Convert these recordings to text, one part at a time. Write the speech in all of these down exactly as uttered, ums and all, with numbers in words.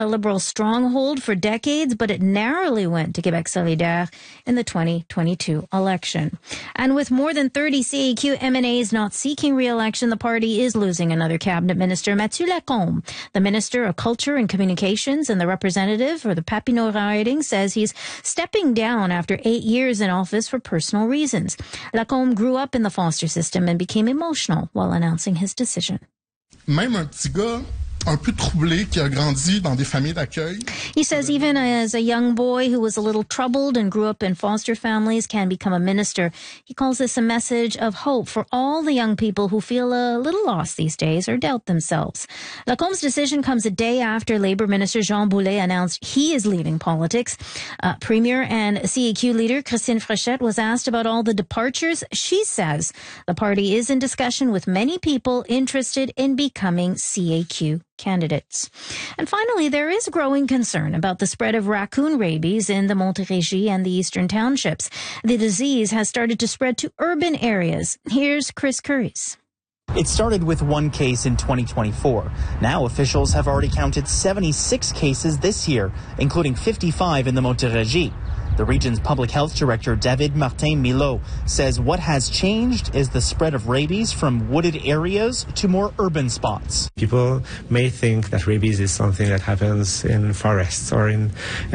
a Liberal stronghold for decades, but it narrowly went to Québec Solidaire in the twenty twenty-two election. And with more than thirty C A Q M N As not seeking re-election, the party is losing another cabinet minister, Mathieu Lacombe. The Minister of Culture and Communications and the representative for the Papineau riding says he's stepping down after eight years in office for personal reasons. Lacombe grew up in the foster system and became emotional while announcing his decision. Même un petit gars un peu troublé qui a grandi dans des familles d'accueil. He says even as a young boy who was a little troubled and grew up in foster families can become a minister. He calls this a message of hope for all the young people who feel a little lost these days or doubt themselves. Lacombe's decision comes a day after Labour Minister Jean Boulet announced he is leaving politics. Uh, Premier and C A Q leader Christine Fréchette was asked about all the departures. She says the party is in discussion with many people interested in becoming C A Q candidates. And finally, there is growing concern about the spread of raccoon rabies in the Montérégie and the eastern townships. The disease has started to spread to urban areas. Here's Chris Curries. It started with one case in twenty twenty-four. Now officials have already counted seventy-six cases this year, including fifty-five in the Montérégie. The region's public health director, David Martin Milot, says what has changed is the spread of rabies from wooded areas to more urban spots. People may think that rabies is something that happens in forests or in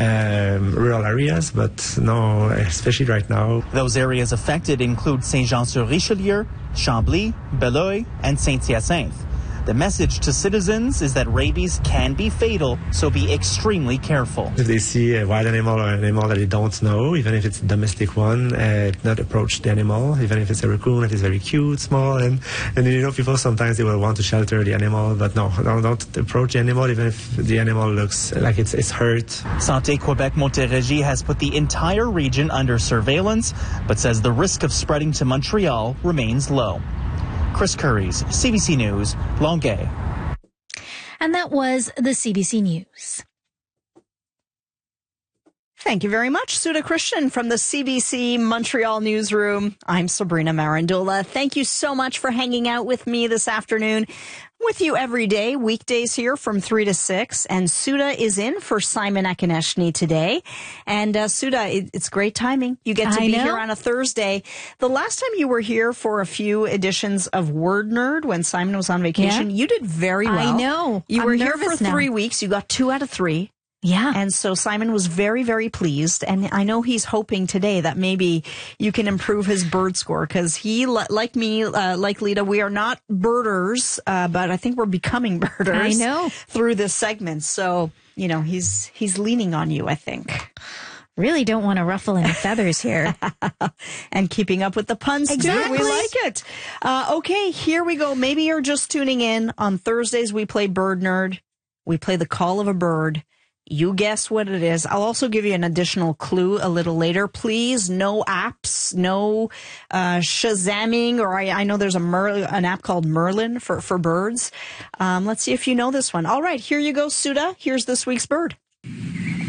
um, rural areas, but no, especially right now. Those areas affected include Saint-Jean-sur-Richelieu, Chambly, Beloeil, and Saint-Hyacinthe. The message to citizens is that rabies can be fatal, so be extremely careful. If they see a wild animal or an animal that they don't know, even if it's a domestic one, uh, not approach the animal, even if it's a raccoon that is very cute, small, and, and you know, people sometimes they will want to shelter the animal, but no, don't, don't approach the animal even if the animal looks like it's, it's hurt. Santé Québec Montérégie has put the entire region under surveillance, but says the risk of spreading to Montreal remains low. Chris Curries, C B C News, Longueuil. And that was the C B C News. Thank you very much, Suda Christian from the C B C Montreal newsroom. I'm Sabrina Marandola. Thank you so much for hanging out with me this afternoon. With you every day, weekdays here from three to six. And Suda is in for Simon Akineshny today. And uh, Suda, it, it's great timing. You get to I be know. here on a Thursday. The last time you were here for a few editions of Word Nerd when Simon was on vacation, Yeah. you did very well. I know. You I'm were here for nervous now. three weeks. You got two out of three. Yeah. And so Simon was very, very pleased. And I know he's hoping today that maybe you can improve his bird score because he, like me, uh, like Lita, we are not birders, uh, but I think we're becoming birders. I know. Through this segment. So, you know, he's, he's leaning on you, I think. Really don't want to ruffle any feathers here. And keeping up with the puns, Exactly. too. We like it. Uh, okay, here we go. Maybe you're just tuning in. On Thursdays, we play Bird Nerd. We play the call of a bird. You guess what it is. I'll also give you an additional clue a little later. Please, no apps, no uh, Shazamming, or I, I know there's a Mer- an app called Merlin for, for birds. Um, let's see if you know this one. All right, here you go, Suda. Here's this week's bird.